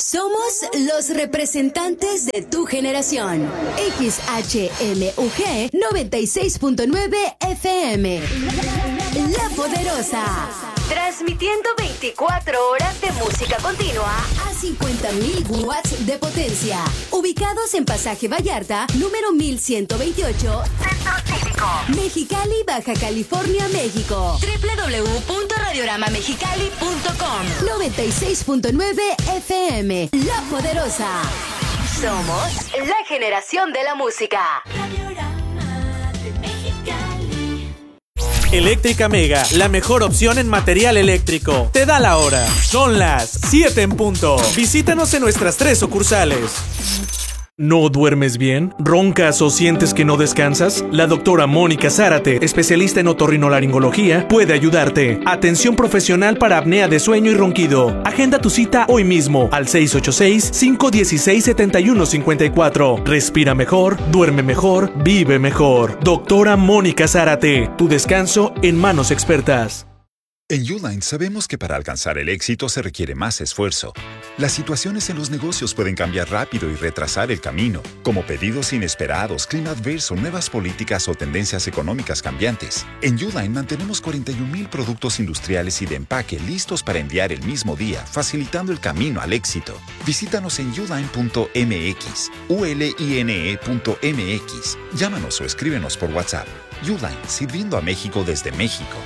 Somos los representantes de tu generación. XHMUG 96.9 FM. La Poderosa. Transmitiendo 24 horas de música continua a 50.000 watts de potencia. Ubicados en Pasaje Vallarta, número 1128, Centro Cívico, Mexicali, Baja California, México. www.radioramamexicali.com. 96.9 FM. La Poderosa. Somos la generación de la música. Eléctrica Mega, la mejor opción en material eléctrico. Te da la hora. Son las 7 en punto. Visítanos en nuestras 3 sucursales. ¿No duermes bien? ¿Roncas o sientes que no descansas? La doctora Mónica Zárate, especialista en otorrinolaringología, puede ayudarte. Atención profesional para apnea de sueño y ronquido. Agenda tu cita hoy mismo al 686-516-7154. Respira mejor, duerme mejor, vive mejor. Doctora Mónica Zárate, tu descanso en manos expertas. En Uline sabemos que para alcanzar el éxito se requiere más esfuerzo. Las situaciones en los negocios pueden cambiar rápido y retrasar el camino, como pedidos inesperados, clima adverso, nuevas políticas o tendencias económicas cambiantes. En Uline mantenemos 41,000 productos industriales y de empaque listos para enviar el mismo día, facilitando el camino al éxito. Visítanos en uline.mx, uline.mx. Llámanos o escríbenos por WhatsApp. Uline, sirviendo a México desde México.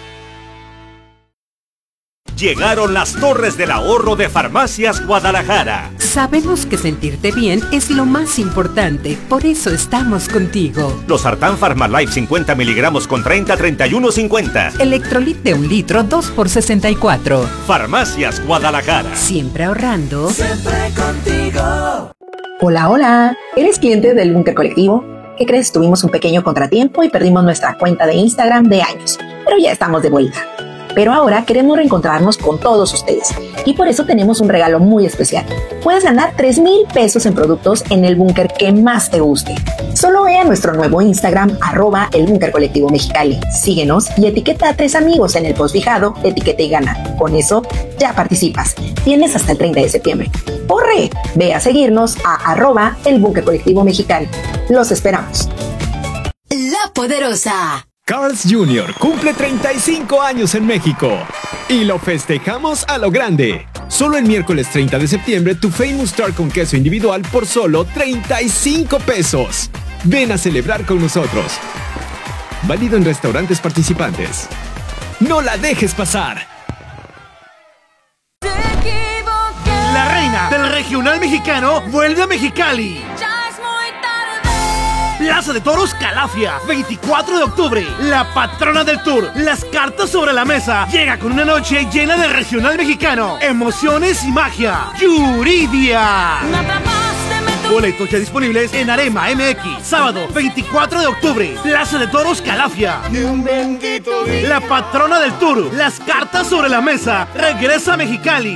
Llegaron las torres del ahorro de Farmacias Guadalajara. Sabemos que sentirte bien es lo más importante, por eso estamos contigo. Los Sartán Pharmalife 50 miligramos con 30-31-50. Electrolit de 1 litro, 2 por 64. Farmacias Guadalajara. Siempre ahorrando. Siempre contigo. Hola, hola. ¿Eres cliente del Búnker Colectivo? ¿Qué crees? Tuvimos un pequeño contratiempo y perdimos nuestra cuenta de Instagram de años, pero ya estamos de vuelta. Pero ahora queremos reencontrarnos con todos ustedes y por eso tenemos un regalo muy especial. Puedes ganar 3,000 pesos en productos en el búnker que más te guste. Solo ve a nuestro nuevo Instagram, @elbunkercolectivomexicali. Síguenos y etiqueta a 3 amigos en el post fijado, etiqueta y gana. Con eso ya participas. Tienes hasta el 30 de septiembre. ¡Corre! Ve a seguirnos a @elbunkercolectivomexicali. Los esperamos. La Poderosa. Carl's Jr. cumple 35 años en México y lo festejamos a lo grande. Solo el miércoles 30 de septiembre tu Famous Star con queso individual por solo 35 pesos. Ven a celebrar con nosotros. Válido en restaurantes participantes. ¡No la dejes pasar! La reina del regional mexicano vuelve a Mexicali. Plaza de Toros Calafia, 24 de octubre, la patrona del tour, las cartas sobre la mesa, llega con una noche llena de regional mexicano, emociones y magia, Yuridia. Boletos ya disponibles en Arema MX, sábado 24 de octubre, Plaza de Toros Calafia. La patrona del tour, las cartas sobre la mesa, regresa a Mexicali.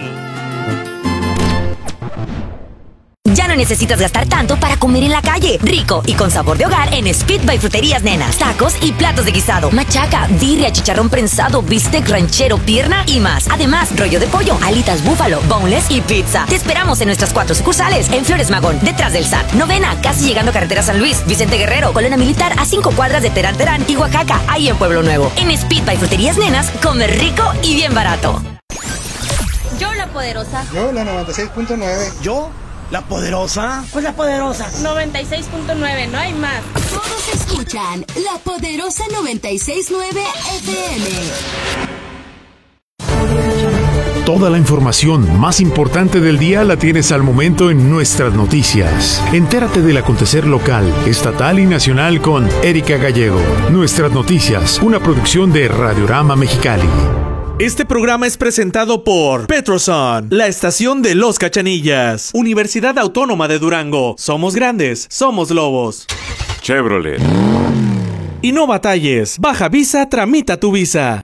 Ya no necesitas gastar tanto para comer en la calle. Rico y con sabor de hogar en Speed by Fruterías Nenas. Tacos y platos de guisado, machaca, birria, chicharrón prensado, bistec ranchero, pierna y más. Además, rollo de pollo, alitas búfalo, boneless y pizza. Te esperamos en nuestras 4 sucursales. En Flores Magón, detrás del SAT. Novena, casi llegando a Carretera San Luis. Vicente Guerrero, Colonia Militar, a 5 cuadras de Terán Terán y Oaxaca, ahí en Pueblo Nuevo. En Speed by Fruterías Nenas, come rico y bien barato. Yo, la Poderosa. Yo, la 96.9. Yo, ¿la Poderosa? Pues la Poderosa. 96.9, no hay más. Todos escuchan La Poderosa 96.9 FM. Toda la información más importante del día la tienes al momento en nuestras noticias. Entérate del acontecer local, estatal y nacional con Erika Gallego. Nuestras noticias, una producción de Radiorama Mexicali. Este programa es presentado por Petroson, la estación de Los Cachanillas, Universidad Autónoma de Durango. Somos grandes, somos lobos. Chevrolet. Y no batalles, baja visa, tramita tu visa.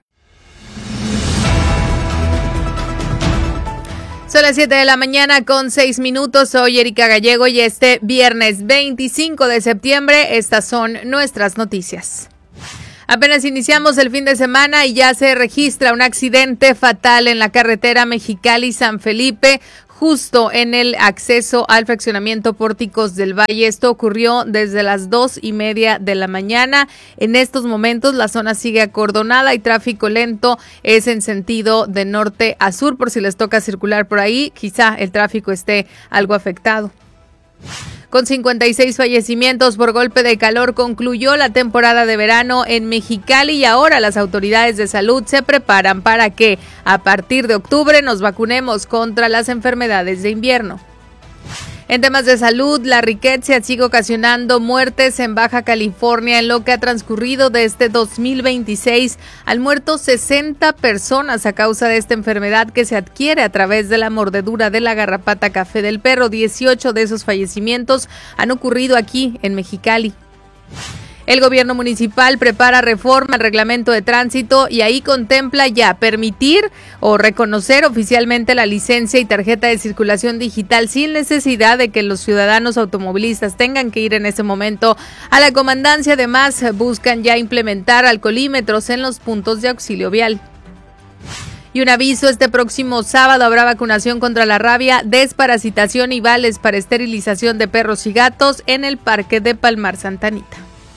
Son las 7 de la mañana con 6 minutos. Soy Erika Gallego y este viernes 25 de septiembre estas son nuestras noticias. Apenas iniciamos el fin de semana y ya se registra un accidente fatal en la carretera Mexicali-San Felipe, justo en el acceso al fraccionamiento Pórticos del Valle. Esto ocurrió desde las 2:30 de la mañana. En estos momentos la zona sigue acordonada y tráfico lento es en sentido de norte a sur. Por si les toca circular por ahí, quizá el tráfico esté algo afectado. Con 56 fallecimientos por golpe de calor, concluyó la temporada de verano en Mexicali y ahora las autoridades de salud se preparan para que a partir de octubre nos vacunemos contra las enfermedades de invierno. En temas de salud, la riqueza sigue ocasionando muertes en Baja California. En lo que ha transcurrido de este 2026, han muerto 60 personas a causa de esta enfermedad que se adquiere a través de la mordedura de la garrapata café del perro. 18 de esos fallecimientos han ocurrido aquí en Mexicali. El gobierno municipal prepara reforma al reglamento de tránsito y ahí contempla ya permitir o reconocer oficialmente la licencia y tarjeta de circulación digital sin necesidad de que los ciudadanos automovilistas tengan que ir en ese momento a la comandancia. Además, buscan ya implementar alcoholímetros en los puntos de auxilio vial. Y un aviso, este próximo sábado habrá vacunación contra la rabia, desparasitación y vales para esterilización de perros y gatos en el Parque de Palmar Santa Anita.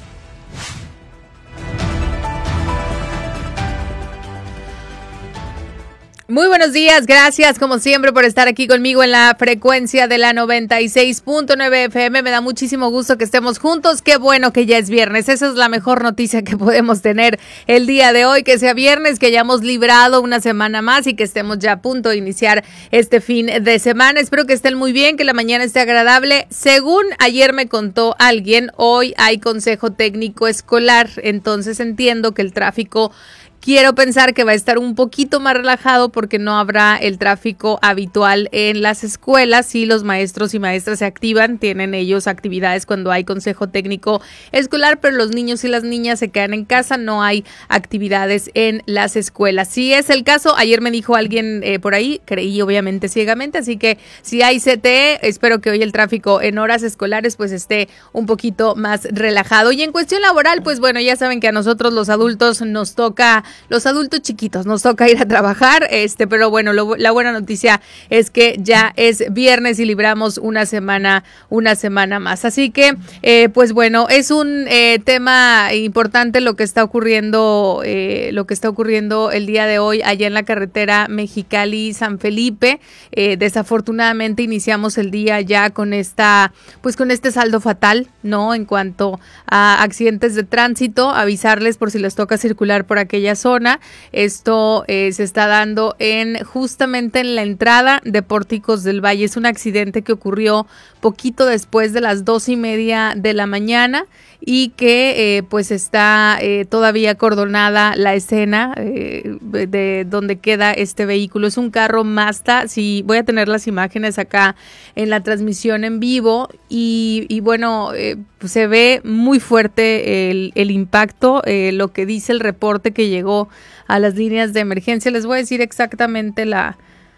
Muy buenos días, gracias como siempre por estar aquí conmigo en la frecuencia de la 96.9 FM. Me da muchísimo gusto que estemos juntos, qué bueno que ya es viernes, esa es la mejor noticia que podemos tener el día de hoy, que sea viernes, que hayamos librado una semana más y que estemos ya a punto de iniciar este fin de semana. Espero que estén muy bien, que la mañana esté agradable. Según ayer me contó alguien, hoy hay consejo técnico escolar, entonces entiendo que el tráfico, quiero pensar que va a estar un poquito más relajado porque no habrá el tráfico habitual en las escuelas. Sí, los maestros y maestras se activan, tienen ellos actividades cuando hay consejo técnico escolar, pero los niños y las niñas se quedan en casa, no hay actividades en las escuelas. Si es el caso, ayer me dijo alguien por ahí, creí obviamente ciegamente, así que si hay CTE, espero que hoy el tráfico en horas escolares pues esté un poquito más relajado. Y en cuestión laboral, pues bueno, ya saben que a nosotros los adultos nos toca, los adultos chiquitos nos toca ir a trabajar, pero bueno, la buena noticia es que ya es viernes y libramos una semana más. Así que, pues bueno, es un tema importante lo que está ocurriendo el día de hoy allá en la carretera Mexicali-San Felipe. Desafortunadamente iniciamos el día ya con este saldo fatal, ¿no? En cuanto a accidentes de tránsito, avisarles por si les toca circular por aquella zona. Esto se está dando justamente en la entrada de Pórticos del Valle. Es un accidente que ocurrió poquito después de las 2:30 de la mañana y que pues está todavía acordonada la escena de donde queda este vehículo. Es un carro Mazda, sí, voy a tener las imágenes acá en la transmisión en vivo y bueno, pues se ve muy fuerte el impacto, lo que dice el reporte que llegó a las líneas de emergencia. Les voy a decir exactamente la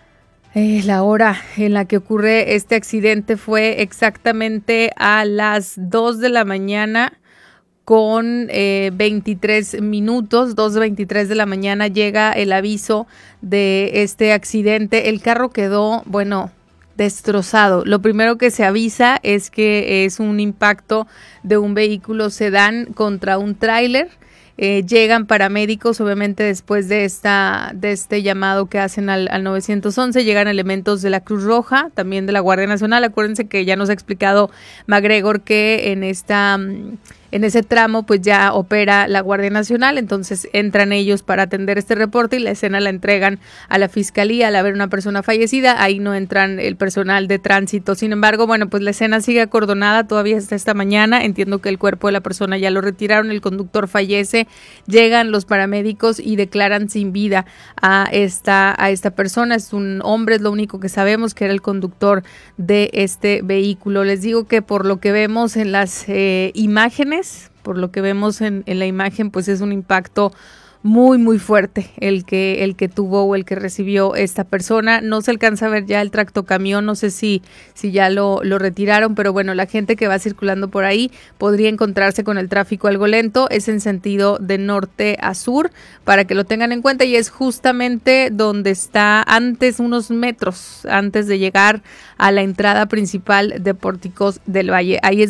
hora en la que ocurre este accidente. Fue exactamente a las 2 de la mañana con 23 minutos, 2:23 de la mañana llega el aviso de este accidente. El carro quedó, bueno, destrozado. Lo primero que se avisa es que es un impacto de un vehículo sedán contra un tráiler. Llegan paramédicos, obviamente después de este llamado que hacen al 911, llegan elementos de la Cruz Roja, también de la Guardia Nacional. Acuérdense que ya nos ha explicado MacGregor que en ese tramo pues ya opera la Guardia Nacional, entonces entran ellos para atender este reporte y la escena la entregan a la fiscalía. Al haber una persona fallecida, ahí no entran el personal de tránsito. Sin embargo, bueno, pues la escena sigue acordonada todavía hasta esta mañana. Entiendo que el cuerpo de la persona ya lo retiraron, el conductor fallece, llegan los paramédicos y declaran sin vida a esta persona. Es un hombre, es lo único que sabemos, que era el conductor de este vehículo. Les digo que por lo que vemos en las imágenes, por lo que vemos en la imagen, pues es un impacto muy, muy fuerte el que tuvo o el que recibió esta persona. No se alcanza a ver ya el tractocamión, no sé si ya lo retiraron, pero bueno, la gente que va circulando por ahí podría encontrarse con el tráfico algo lento. Es en sentido de norte a sur, para que lo tengan en cuenta, y es justamente donde está antes, unos metros antes de llegar a la entrada principal de Pórticos del Valle. Ahí es